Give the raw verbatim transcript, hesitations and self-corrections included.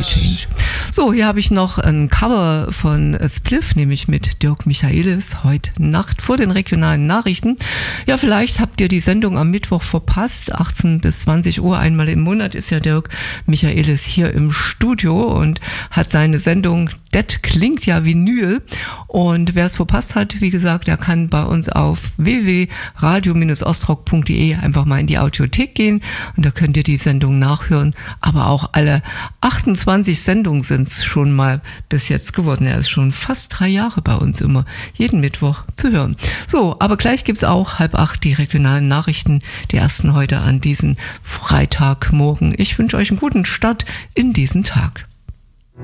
Change. So, hier habe ich noch ein Cover von Spliff, nämlich mit Dirk Michaelis, heute Nacht vor den regionalen Nachrichten. Ja, vielleicht habt ihr die Sendung am Mittwoch verpasst, achtzehn bis zwanzig Uhr, einmal im Monat ist ja Dirk Michaelis hier im Studio und hat seine Sendung Das klingt ja Vinyl. Und wer es verpasst hat, wie gesagt, der kann bei uns auf w w w punkt radio Bindestrich ostrock punkt de einfach mal in die Audiothek gehen und da könnt ihr die Sendung nachhören. Aber auch alle achtundzwanzig Sendungen sind es schon mal bis jetzt geworden. Er ist schon fast drei Jahre bei uns immer, jeden Mittwoch zu hören. So, aber gleich gibt's auch halb acht die regionalen Nachrichten, die ersten heute an diesem Freitagmorgen. Ich wünsche euch einen guten Start in diesen Tag.